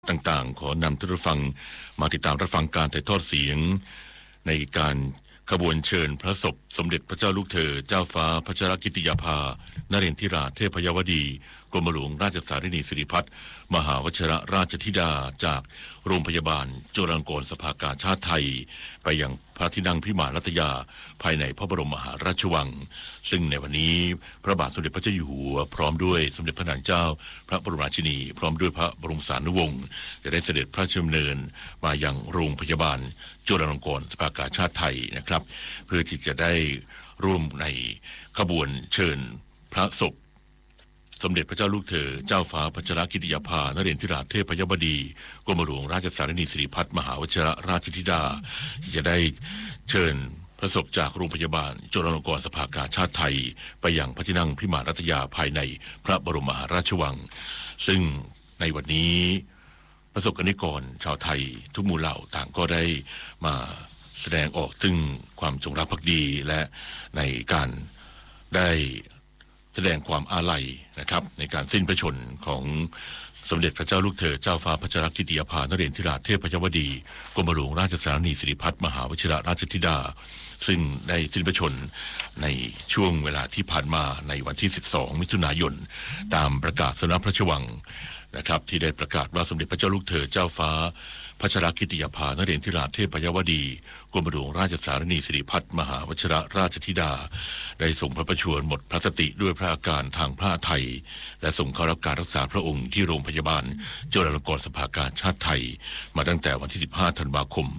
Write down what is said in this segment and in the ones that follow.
ต่างๆขอนำท่านผู้ฟังมาติดตามรับฟังการถ่ายทอดเสียงในการขบวนเชิญพระศพสมเด็จพระเจ้าลูกเธอเจ้าฟ้าพัชรกิติยาภานเรนทิราเทพยวดีกรมหลวงราชสารินีสิริพัฒน์มหาวชิรราชธิดาจากโรงพยาบาลจุฬาลงกรณ์สภากาชาติไทยไปยังพระที่นั่งพิมานรัตยาภายในพระบรมมหาราชวังซึ่งในวันนี้พระบาทสมเด็จพระเจ้าอยู่หัวพร้อมด้วยสมเด็จพระนางเจ้าพระบรมราชินีพร้อมด้วยพระบรมสารีวงศ์จะได้เสด็จพระราชดำเนินมายังโรงพยาบาลจุฬาลงกรณ์สภากาชาติไทยนะครับเพื่อที่จะได้ร่วมในขบวนเชิญพระศพสมเด็จพระเจ้าลูกเธอเจ้าฟ้าพัชรกิติยาภานเรนทิราเทพยวดีกรมหลวงราชสารินีสิริพัฒน์มหาวชิรราชธิดาที่จะได้เชิญพระศพจากโรงพยาบาลจุฬาลงกรณ์สภากาชาติไทยไปยังพระที่นั่งพิมานรัตยาภายในพระบรมมหาราชวังซึ่งในวันนี้ประสบกนิกรชาวไทยทุกหมู่เหล่าต่างก็ได้มาแสดงออกถึงความจงรักภักดีและในการได้แสดงความอาลัยนะครับในการสิ้นพระชนของสมเด็จพระเจ้าลูกเธอเจ้าฟ้าพัชรกิติยาภานเรนทิราเทพยวดีกรมหลวงราชสารินีสิริพัฒน์มหาวชิรราชธิดาซึ่งได้สิ้นพระชนในช่วงเวลาที่ผ่านมาในวันที่12มิถุนายนตามประกาศสำนักพระราชวังนะครับที่ได้ประกาศว่าสมเด็จพระเจ้าลูกเธอเจ้าฟ้าพัชรกิติยาภานเรนทิราเทพยวดีกรมหลวงราชสารินีสิริพัฒน์มหาวชิรราชธิดาได้ส่งพระประชวรหมดพระสติด้วยพระอาการทางพระทัยและส่งเข้ารับการรักษาพระองค์ที่โรงพยาบาลจุฬาลงกรณ์สภากาชาติไทยมาตั้งแต่วันที่15ธันวาคม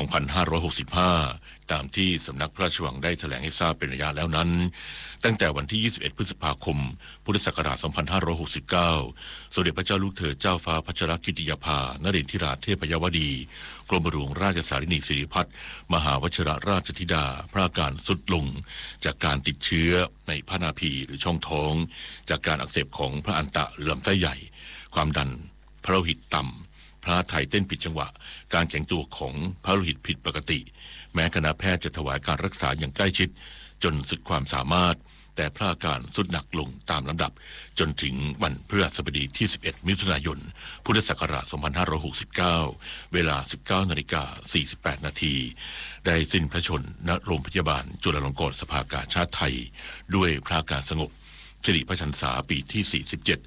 2565ตามที่สำนักพระราชวังได้แถลงให้ทราบเป็นระยะแล้วนั้นตั้งแต่วันที่21พฤษภาคมพุทธศักราช2569สมเด็จพระเจ้าลูกเธอเจ้าฟ้าพัชรกิติยาภานเรนทิราเทพยวดีกรมหลวงราชสารินีสิริพัฒน์มหาวชิรราชธิดาพระอาการทรุดลงจากการติดเชื้อในพระนาภีหรือช่องท้องจากการอักเสบของพระอันตะลำไส้ใหญ่ความดันพระโลหิตต่ำพระทัยเต้นผิดจังหวะการแข็งตัวของพระโลหิตผิดปกติแม้คณะแพทย์จะถวายการรักษาอย่างใกล้ชิดจนสุดความสามารถแต่พระอาการทรุดหนักลงตามลำดับจนถึงวันพฤหัสบดีที่11มิถุนายนพุทธศักราช2569เวลา 19:48 นาทีได้สิ้นพระชนณโรงพยาบาลจุฬาลงกรณ์สภากาชาติไทยด้วยพระอาการสงบสิริพระชนษาปีที่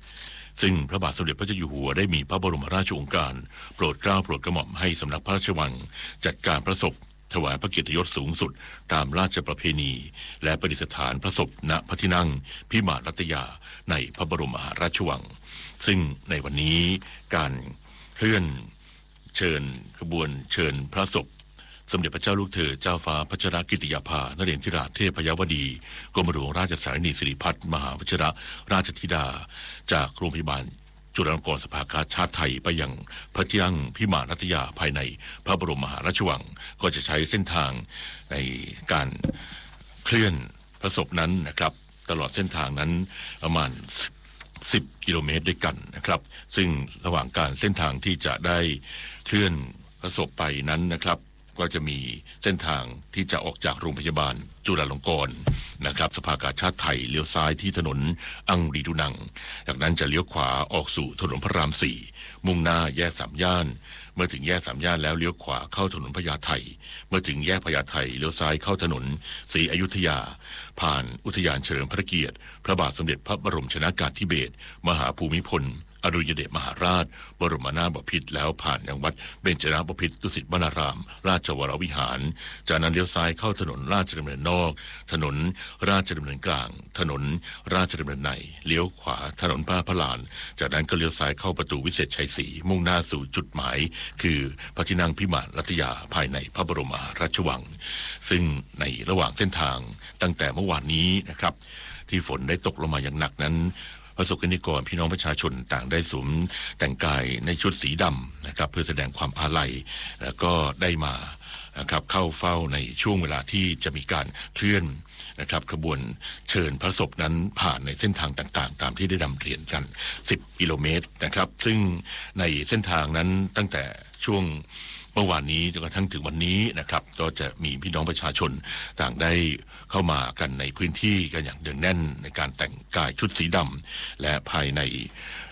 47ซึ่งพระบาทสมเด็จพระเจ้าอยู่หัวได้มีพระบรมราชโองการโปรดเกล้าโปรดกระหม่อมให้สำนักพระราชวังจัดการพระศพถวายพระเกียรติยศสูงสุดตามราชประเพณีและประดิษฐานพระศพณพระที่นั่งพิมานรัตยาในพระบรมมหาราชวังซึ่งในวันนี้การเคลื่อนเชิญขบวนเชิญพระศพสมเด็จพระเจ้าลูกเธอเจ้าฟ้าพัชรกิติยาภานเรนทิราเทพยวดีกรมหลวงราชสารินีสิริพัฒน์มหาวชิรราชธิดาจากโรงพยาบาลจุฬาลงกรณ์สภากาชาติไทยไปยังพระที่นั่งพิมานรัตยาภายในพระบรมมหาราชวังก็จะใช้เส้นทางในการเคลื่อนพระศพนั้นนะครับตลอดเส้นทางนั้นประมาณ10 กิโลเมตรด้วยกันนะครับซึ่งระหว่างการเส้นทางที่จะได้เคลื่อนพระศพไปนั้นนะครับก็จะมีเส้นทางที่จะออกจากโรงพยาบาลจุฬาลงกรณ์นะครับสภากาชาติไทยเลี้ยวซ้ายที่ถนนอังรีดูนังจากนั้นจะเลี้ยวขวาออกสู่ถนนพระราม4มุ่งหน้าแยกสามย่านเมื่อถึงแยกสามย่านแล้วเลี้ยวขวาเข้าถนนพญาไทเมื่อถึงแยกพญาไทเลี้ยวซ้ายเข้าถนนศรีอยุธยาผ่านอุทยานเฉลิมพระเกียรติพระบาทสมเด็จพระบรมชนกาธิเบศรมหาภูมิพลอดุลยเดชมหาราชบรมนาถบพิตรแล้วผ่านยังวัดเบญจนาบพิตรดุสิตวนารามราชวรวิหารจากนั้นเลี้ยวซ้ายเข้าถนนราชดำเนินนอกถนนราชดำเนินกลางถนนราชดำเนินในเลี้ยวขวาถนนพระลานจากนั้นก็เลี้ยวซ้ายเข้าประตูวิเศษชัยศรีมุ่งหน้าสู่จุดหมายคือพระที่นั่งพิมานรัตยาภายในพระบรมมหาราชวังซึ่งในระหว่างเส้นทางตั้งแต่เมื่อวานนี้นะครับที่ฝนได้ตกลงมาอย่างหนักนั้นประสบกนิกรพี่น้องประชาชนต่างได้สวมแต่งกายในชุดสีดำนะครับเพื่อแสดงความอาลัยแล้วก็ได้มานะครับเข้าเฝ้าในช่วงเวลาที่จะมีการเคลื่อนนะครับขบวนเชิญพระศพนั้นผ่านในเส้นทางต่างๆตามที่ได้นำเรียนกัน10 กิโลเมตรนะครับซึ่งในเส้นทางนั้นตั้งแต่ช่วงเมื่อวานนี้จนกระทั่งถึงวันนี้นะครับก็จะมีพี่น้องประชาชนต่างได้เข้ามากันในพื้นที่กันอย่างเนืองแน่นในการแต่งกายชุดสีดำและภายใน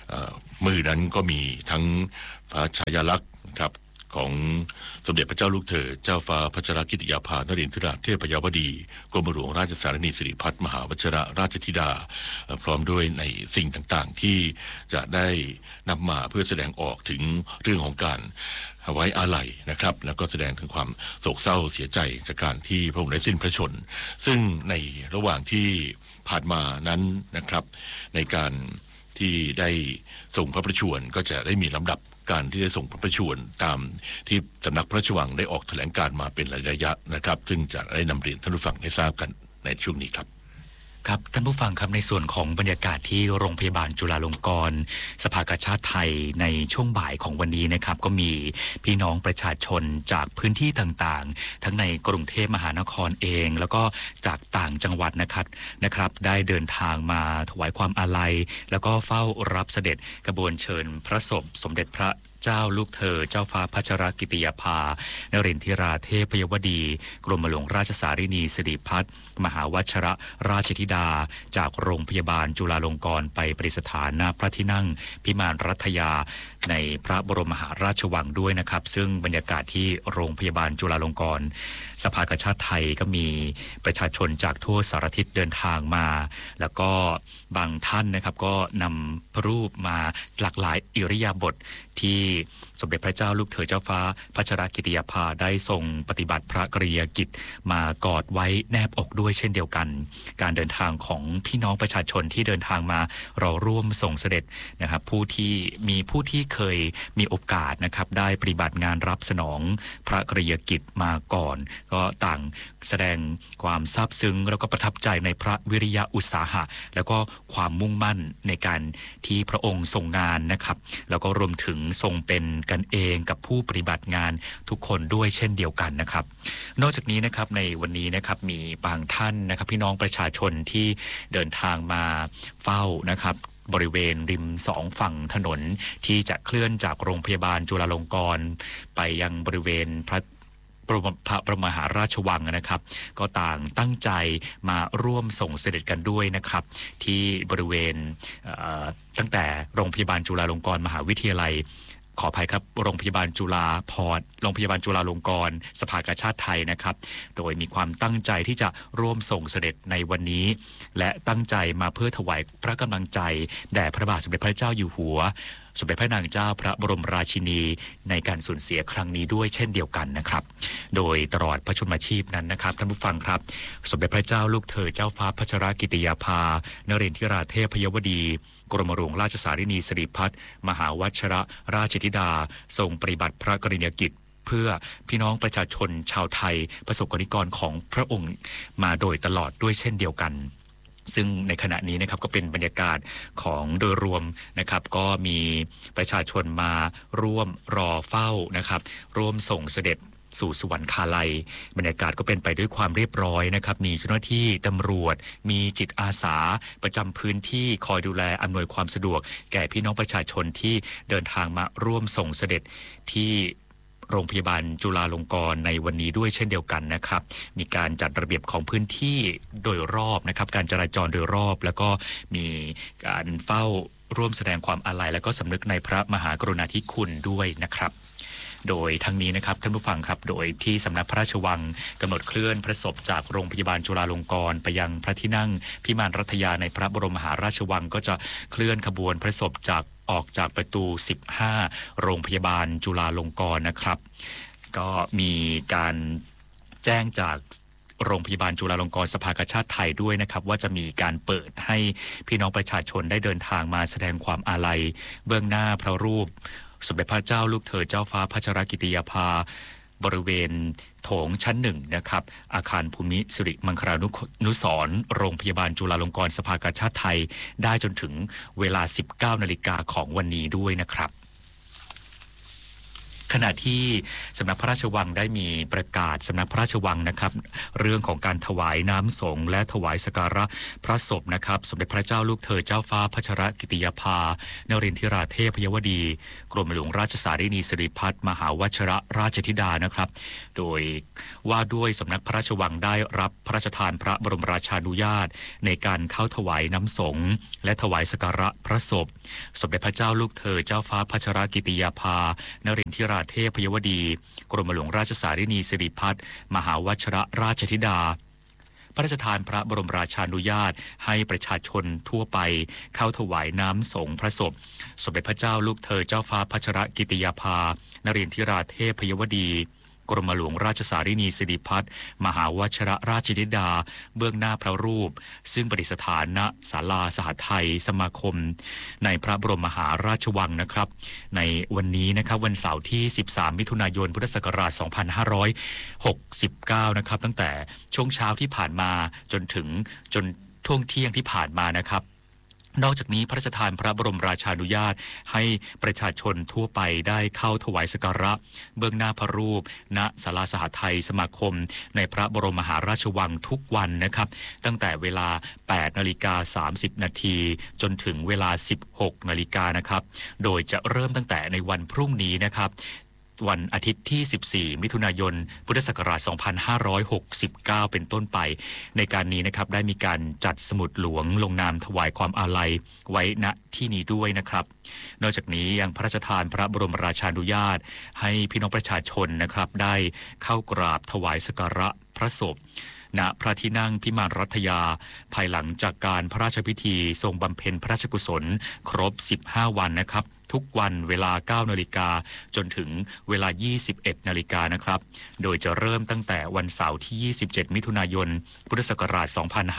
มือนั้นก็มีทั้งพระฉายาลักษณ์ครับของสมเด็จพระเจ้าลูกเธอเจ้าฟ้าพัชรกิติยาภานเรนทราเทพยาวดีกรมหลวงราชสารนีสิริพัฒน์มหาวชิรราชธิดาพร้อมด้วยในสิ่งต่างๆที่จะได้นำมาเพื่อแสดงออกถึงเรื่องของการไว้อาลัยนะครับแล้วก็แสดงถึงความโศกเศร้าเสียใจจากการที่พระองค์ได้สิ้นพระชนม์ซึ่งในระหว่างที่ผ่านมานั้นนะครับในการที่ได้ส่งพระประชวรก็จะได้มีลำดับการที่ได้ส่งพระประชวรตามที่สำนักพระราชวังได้ออกแถลงการมาเป็นระยะนะครับซึ่งจะได้นำเรียนท่านผู้ฟังให้ทราบกันในช่วงนี้ครับครับท่านผู้ฟังครับในส่วนของบรรยากาศที่โรงพยาบาลจุฬาลงกรณ์สภากาชาดไทยในช่วงบ่ายของวันนี้นะครับก็มีพี่น้องประชาชนจากพื้นที่ต่างๆทั้งในกรุงเทพมหานครเองแล้วก็จากต่างจังหวัดนะครับได้เดินทางมาถวายความอาลัยแล้วก็เฝ้ารับเสด็จกระบวนเชิญพระศพสมเด็จพระเจ้าลูกเธอเจ้าฟ้าพัชรกิติยาภานเรนทิราเทพยวดีกรมหลวงราชสารินีสิริพัฒน์มหาวชิรราชธิดาจากโรงพยาบาลจุฬาลงกรณ์ไปประดิษฐานณพระที่นั่งพิมานรัตยาในพระบรมมหาราชวังด้วยนะครับซึ่งบรรยากาศที่โรงพยาบาลจุฬาลงกรณ์สภากาชาดไทยก็มีประชาชนจากทั่วสารทิศเดินทางมาแล้วก็บางท่านนะครับก็นำรูปมาหลากหลายอิริยาบถที่สมเด็จพระเจ้าลูกเธอเจ้าฟ้าพัชรกิติยาภาได้ทรงปฏิบัติพระกริยากิจมากอดไว้แนบอกด้วยเช่นเดียวกันการเดินทางของพี่น้องประชาชนที่เดินทางมาเราร่วมส่งเสด็จนะครับผู้ที่เคยมีโอกาสนะครับได้ปฏิบัติงานรับสนองพระกริยากิจมาก่อนก็ต่างแสดงความซาบซึ้งแล้วก็ประทับใจในพระวิริยะอุตสาหะแล้วก็ความมุ่งมั่นในการที่พระองค์ทรงงานนะครับแล้วก็รวมถึงทรงเป็นกันเองกับผู้ปฏิบัติงานทุกคนด้วยเช่นเดียวกันนะครับนอกจากนี้นะครับในวันนี้นะครับมีบางท่านนะครับพี่น้องประชาชนที่เดินทางมาเฝ้านะครับบริเวณริมสองฝั่งถนนที่จะเคลื่อนจากโรงพยาบาลจุฬาลงกรณ์ไปยังบริเวณพระบรมมหาราชวังนะครับก็ต่างตั้งใจมาร่วมส่งเสด็จกันด้วยนะครับที่บริเวณตั้งแต่โรงพยาบาลจุฬาลงกรณ์มหาวิทยาลัยขออภัยครับโรงพยาบาลจุฬาภรณ์โรงพยาบาลจุฬาลงกรณ์สภากาชาดไทยนะครับโดยมีความตั้งใจที่จะร่วมส่งเสด็จในวันนี้และตั้งใจมาเพื่อถวายพระกำลังใจแด่พระบาทสมเด็จพระเจ้าอยู่หัวสมเด็จพระนางเจ้าพระบรมราชินีในการสูญเสียครั้งนี้ด้วยเช่นเดียวกันนะครับโดยตลอดพระชนมชีพนั้นนะครับท่านผู้ฟังครับสมเด็จพระเจ้าลูกเธอเจ้าฟ้าพัชรกิติยาภานเรนทิราเทพยวดีกรมหลวงราชสารินีสิริพัฒน์มหาวชิรราชธิดาทรงปฏิบัติพระกริยากิจเพื่อพี่น้องประชาชนชาวไทยประสบกนิกรของพระองค์มาโดยตลอดด้วยเช่นเดียวกันซึ่งในขณะนี้นะครับก็เป็นบรรยากาศของโดยรวมนะครับก็มีประชาชนมาร่วมรอเฝ้านะครับร่วมส่งเสด็จสู่สวรรคาลัยบรรยากาศก็เป็นไปด้วยความเรียบร้อยนะครับมีเจ้าหน้าที่ตำรวจมีจิตอาสาประจำพื้นที่คอยดูแลอำนวยความสะดวกแก่พี่น้องประชาชนที่เดินทางมาร่วมส่งเสด็จที่โรงพยาบาลจุฬาลงกรณ์ในวันนี้ด้วยเช่นเดียวกันนะครับมีการจัดระเบียบของพื้นที่โดยรอบนะครับการจราจรโดยรอบแล้วก็มีการเฝ้าร่วมแสดงความอาลัยและก็สำนึกในพระมหากรุณาธิคุณด้วยนะครับโดยทั้งนี้นะครับท่านผู้ฟังครับโดยที่สำนักพระราชวังกำหนดเคลื่อนพระศพจากโรงพยาบาลจุฬาลงกรณ์ไปยังพระที่นั่งพิมานรัตยาในพระบรมมหาราชวังก็จะเคลื่อนขบวนพระศพออกจากประตู15โรงพยาบาลจุฬาลงกรณ์นะครับก็มีการแจ้งจากโรงพยาบาลจุฬาลงกรณ์สภากาชาดไทยด้วยนะครับว่าจะมีการเปิดให้พี่น้องประชาชนได้เดินทางมาแสดงความอาลัยเบื้องหน้าพระรูปสมเด็จพระเจ้าลูกเธอเจ้าฟ้าพัชรกิติยาภาบริเวณโถงชั้นหนึ่งนะครับอาคารภูมิสิริมังคลานุสรณ์โรงพยาบาลจุฬาลงกรณ์สภากาชาดไทยได้จนถึงเวลา 19 นาฬิกาของวันนี้ด้วยนะครับขณะที่สำนักพระราชวังได้มีประกาศสำนักพระราชวังนะครับเรื่องของการถวายน้ำสงฆ์และถวายสักการะพระศพนะครับสมเด็จพระเจ้าลูกเธอเจ้าฟ้าพัชรกิติยาภานรินทิราเทพยวดีกรมหลวงราชสารินีสิริพัฒน์มหาวชรราชธิดานะครับโดยว่าด้วยสำนักพระราชวังได้รับพระราชทานพระบรมราชานุญาตในการเข้าถวายน้ำสงฆ์และถวายสักการะพระศพสมเด็จพระเจ้าลูกเธอเจ้าฟ้าพัชรกิติยาภานรินทิราเทพยวดีกรมหลวงราชสารินีสิริพัฒน์มหาวชรราชธิดาพระราชทานพระบรมราชานุญาตให้ประชาชนทั่วไปเข้าถวายน้ำสงฆ์พระศพสมเด็จพระเจ้าลูกเธอเจ้าฟ้าพัชรกิติยาภานรินทิราเทพยวดีกรมหลวงราชสารินีสิริพัฒน์มหาวชรราชธิดาเบื้องหน้าพระรูปซึ่งประดิษฐานณศาลาสหไทยสมาคมในพระบรมมหาราชวังนะครับในวันนี้นะครับวันเสาร์ที่13มิถุนายนพุทธศักราช2569นะครับตั้งแต่ช่วงเช้าที่ผ่านมาจนช่วงเที่ยงที่ผ่านมานะครับนอกจากนี้พระราชทานพระบรมราชานุญาตให้ประชาชนทั่วไปได้เข้าถวายสักการะเบื้องหน้าพระรูปณศาลาสหไทยสมาคมในพระบรมมหาราชวังทุกวันนะครับตั้งแต่เวลา 8:30 นาทีจนถึงเวลา 16 นาฬิกานะครับโดยจะเริ่มตั้งแต่ในวันพรุ่งนี้นะครับวันอาทิตย์ที่14มิถุนายนพุทธศักราช2569เป็นต้นไปในการนี้นะครับได้มีการจัดสมุดหลวงลงนามถวายความอาลัยไว้ณที่นี้ด้วยนะครับนอกจากนี้ยังพระราชทานพระบรมราชานุญาตให้พี่น้องประชาชนนะครับได้เข้ากราบถวายสักการะพระศพณพระที่นั่งพิมานรัตยาภายหลังจากการพระราชพิธีทรงบำเพ็ญพระราชกุศลครบ15วันนะครับทุกวันเวลา 9 นาฬิกาจนถึงเวลา 21 นาฬิกานะครับโดยจะเริ่มตั้งแต่วันเสาร์ที่ 27 มิถุนายนพุทธศักราช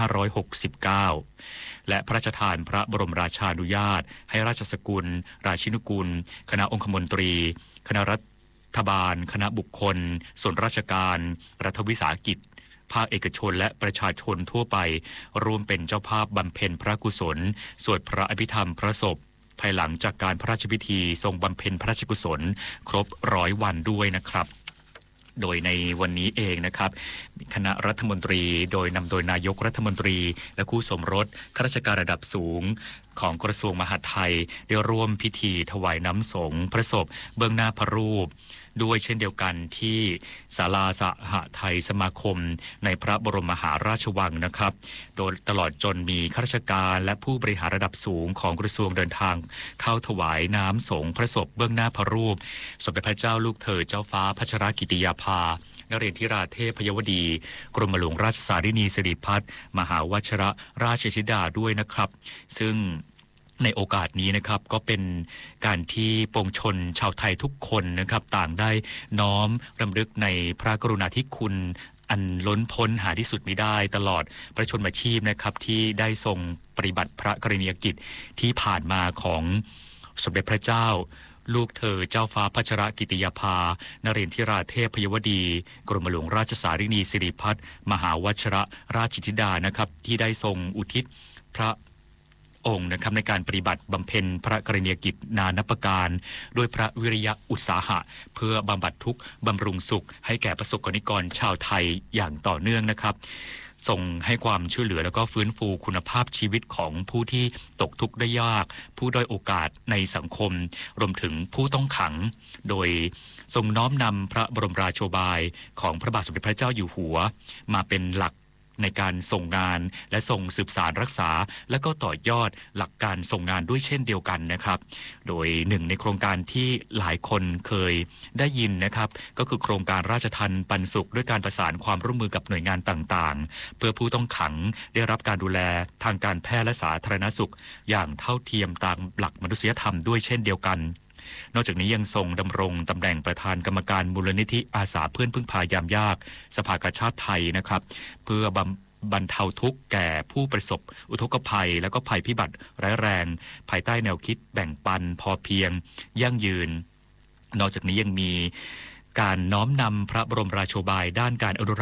2569 และพระราชทานพระบรมราชานุญาตให้ราชสกุลราชินุกุลคณะองคมนตรีคณะรัฐบาลคณะบุคคลส่วนราชการรัฐวิสาหกิจภาคเอกชนและประชาชนทั่วไปร่วมเป็นเจ้าภาพบำเพ็ญพระกุศลสวดพระอภิธรรมพระศพภายหลังจากการพระราชพิธีทรงบำเพ็ญพระราชกุศลครบ100 วันด้วยนะครับโดยในวันนี้เองนะครับคณะรัฐมนตรีโดยนำโดยนายกรัฐมนตรีและคู่สมรสข้าราชการระดับสูงของกระทรวงมหาดไทยได้ร่วมพิธีถวายน้ำสงฆ์พระศพเบื้องหน้าพระรูปด้วยเช่นเดียวกันที่ศาลาสหไทยสมาคมในพระบรมมหาราชวังนะครับโดยตลอดจนมีข้าราชการและผู้บริหารระดับสูงของกระทรวงเดินทางเข้าถวายน้ำสงฆ์พระศพเบื้องหน้าพระรูปสมเด็จพระเจ้าลูกเธอเจ้าฟ้าพัชรกิติยาภานเรนทิราเทพยวดีกรมหลวงราชสารินีสิริพัฒน์มหาวชรราชธิดาด้วยนะครับซึ่งในโอกาสนี้นะครับก็เป็นการที่ปวงชนชาวไทยทุกคนนะครับต่างได้น้อมรำลึกในพระกรุณาธิคุณอันล้นพ้นหาที่สุดมิได้ตลอดพระชนมชีพนะครับที่ได้ทรงปฏิบัติพระกรณียกิจที่ผ่านมาของสมเด็จพระเจ้าลูกเธอเจ้าฟ้าพัชรกิติยาภานเรนทิราเทพยวดีกรมหลวงราชสารินีสิริพัฒน์มหาวชรราชธิดานะครับที่ได้ทรงอุทิศพระองค์นะครับในการปฏิบัติบำเพ็ญพระกรณียกิจนานับประการด้วยพระวิริยะอุตสาหะเพื่อบำบัดทุกข์บำรุงสุขให้แก่ประสบกรณิกรชาวไทยอย่างต่อเนื่องนะครับส่งให้ความช่วยเหลือแล้วก็ฟื้นฟูคุณภาพชีวิตของผู้ที่ตกทุกข์ได้ยากผู้ด้อยโอกาสในสังคมรวมถึงผู้ต้องขังโดยทรงน้อมนำพระบรมราโชบายของพระบาทสมเด็จพระเจ้าอยู่หัวมาเป็นหลักในการส่งงานและส่งสืบสารรักษาและก็ต่อยอดหลักการส่งงานด้วยเช่นเดียวกันนะครับโดยหนึ่งในโครงการที่หลายคนเคยได้ยินนะครับก็คือโครงการราชทัณฑ์ปันสุขด้วยการประสานความร่วมมือกับหน่วยงานต่างๆเพื่อผู้ต้องขังได้รับการดูแลทางการแพทย์และสาธารณสุขอย่างเท่าเทียมตามหลักมนุษยธรรมด้วยเช่นเดียวกันนอกจากนี้ยังทรงดำรงตำแหน่งประธานกรรมการมูลนิธิอาสาเพื่อนพึ่งพายามยากสภากาชาดไทยนะครับเพื่อบรรเทาทุกข์แก่ผู้ประสบอุทกภัยและก็ภัยพิบัติร้ายแรงภายใต้แนวคิดแบ่งปันพอเพียงยั่งยืนนอกจากนี้ยังมีการน้อมนำพระบรมราโชบายด้านการอนุรักษ์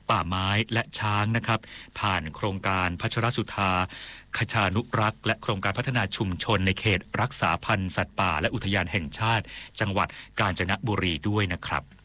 ป่าไม้และช้างนะครับผ่านโครงการพัชรสุธาคชานุรักษ์และโครงการพัฒนาชุมชนในเขตรักษาพันธุ์สัตว์ป่าและอุทยานแห่งชาติจังหวัดกาญจนบุรีด้วยนะครับ